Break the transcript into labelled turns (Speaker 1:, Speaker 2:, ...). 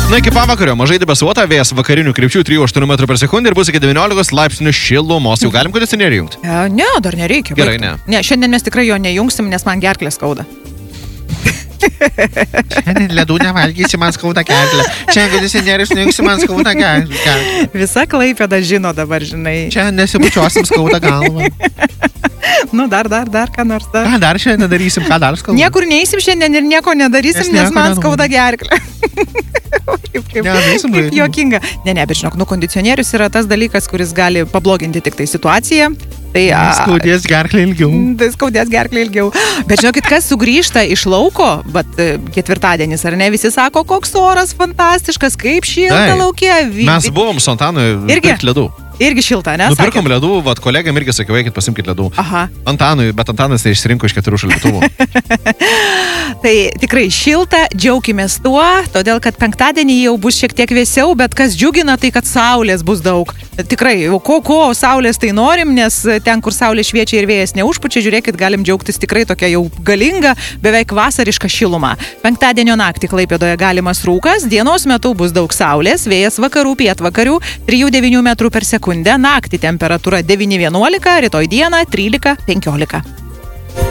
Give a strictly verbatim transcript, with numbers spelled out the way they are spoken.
Speaker 1: Na, iki pavakario mažai debesuota, vėjas vakarinių krypčių trijų aštuonių metrų per sekundę ir bus iki devyniolikos laipsnių šilumos. Jau galim kondicionierių jungti?
Speaker 2: E, ne, dar nereikia.
Speaker 1: Gerai,
Speaker 2: baigti.
Speaker 1: ne.
Speaker 2: Ne, šiandien mes tikrai jo nejungsim, nes man gerklė skauda.
Speaker 1: Šiandien ledų nevalgysi, man skauda gerklę. Šiandien kondicionierius nejungsi, man skauda gerklę.
Speaker 2: Visa Klaipėda žino dabar, žinai.
Speaker 1: Čia nesibučiuosim, skauda galva.
Speaker 2: Nu, dar, dar, dar, ką nors dar.
Speaker 1: Ką dar šiandien darysim, ką dar skauda?
Speaker 2: Niekur neįsim šiandien ir nieko nedarysim,
Speaker 1: Nes
Speaker 2: nes
Speaker 1: nieko
Speaker 2: man
Speaker 1: nenori.
Speaker 2: skauda gerklę. kaip, kaip,
Speaker 1: Nedarysim
Speaker 2: kaip
Speaker 1: žaidimų.
Speaker 2: juokinga. Ne, ne, bet žinok, nu, kondicionierius yra tas dalykas, kuris gali pabloginti tik tai situaciją. Tai, a,
Speaker 1: Skaudės gerklę ilgiau.
Speaker 2: tai skaudės gerklę ilgiau. Bet žinokit, kas sugrįžta iš lauko, bet e, ketvirtadienis, ar ne, visi sako, koks oras fantastiškas, kaip šilta
Speaker 1: Taip.
Speaker 2: lauke. Vi-
Speaker 1: Mes buvom su Antanu
Speaker 2: Irgi?
Speaker 1: pirkti ledų.
Speaker 2: Irgi šilta, ne?
Speaker 1: Nupirkom
Speaker 2: sakėt?
Speaker 1: ledų, vat kolegam irgi sakiau, eikit pasimkit ledų.
Speaker 2: Aha.
Speaker 1: Antanui, bet Antanas tai išsirinko iš keturių šaldytuvų.
Speaker 2: Tai tikrai šilta, džiaukimės tuo, todėl kad penktadienį jau bus šiek tiek vėsiau, bet kas džiugina, tai kad saulės bus daug. Tikrai, ko, ko saulės tai norim, nes ten, kur saulė šviečia ir vėjas neužpučia, žiūrėkit, galim džiaugtis tikrai tokia jau galinga, beveik vasariška šiluma. Penktadienio naktį Klaipėdoje galimas rūkas, dienos metu bus daug saulės, vėjas vakarų, pietvakarių, trijų devynių metrų per sekundę, naktį temperatūra devyni vienuolika, rytoj dieną trylika penkiolika.